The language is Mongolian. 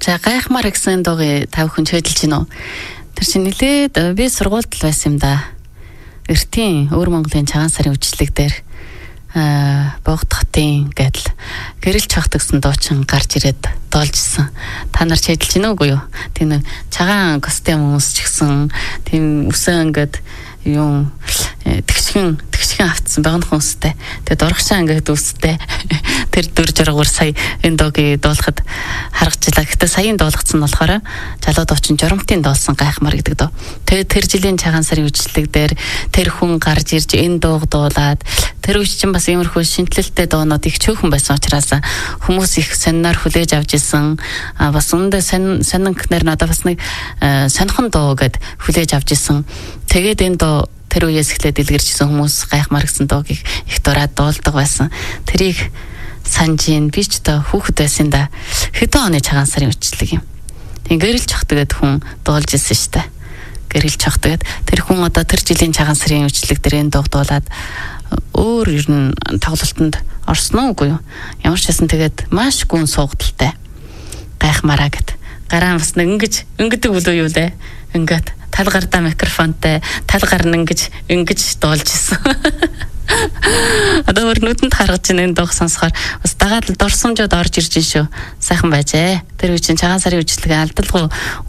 За гайхмаар гэсэн дууг та бүхэн хөдөлж гинөө. Тэр чинь нэлээд би сургуульд л байсан юм да. Эртийн Өвөр Монголын цагаан сарын үдшилэг дээр Богдхотын гэдэл гэрэл чахт гэсэн дуучин гарч ирээд доолжсэн. Та нар ч хөдөлж гинөө үгүй юу? Тийм цагаан костюм хүмүүс ч гэсэн тийм үсэн ингээд юм тэгшгэн автсан байгаа хүмүүстэй. Тэгээд урагшаа ингээд үстэй. Тэр дүр жаргуур сая энэ дуугийг дуулахад харагчлаа. Гэтэ саяын дуулгацсан нь болохоор залуу дуучин журамтын доолсон гайхмар гэдэг дуу. Тэгээд тэр жилийн цагаан сарын үдшилэг дээр тэр хүн гарч ирж энэ дууг дуулаад тэр үе чинь бас иймэрхүү шинтэлтэй дуунууд их чөөхөн байсан учраас хүмүүс их сониноор хүлээж авч исэн. Бас үүндээ сонин гэхнэр надад бас нэг сонхон дуу гэд хүлээж авч исэн. Тэгээд энэ дуу тэр үеэс эхлээд дэлгэрчсэн хүмүүс гайхмар гэсэн дуугийг их дураад дуулдаг байсан. Тэрийг санжийн би ч та хүүхэд байсан да. Хэдэн оны цагаан сарын үдшилэг юм. Тэг гэрэл чахтгээд хүн дуулж ирсэн штэ. Гэрэл чахтгээд тэр хүн одоо тэр жилийн цагаан сарын үдшилэг дээр энэ дуу дуулаад өөр ер нь тоглолтод орсон уу үгүй юу? Ямар ч хэсэн тэгээд маш гүн суугдaltaй. Гайхмараа гэд. Гараа бас нэг ингэдэг үлээ юу лээ. Ингээд талгардаа микрофонтой талгаар нь ингэж дуулж исэн. Одоо нүдэнд харгаж энэ дууг сонсохоор бас дагаад л дурсамжууд орж ирж шүү. Сайхан байжээ. Тэр үе чинь цагаан сарын үдшилгээ алдалгүй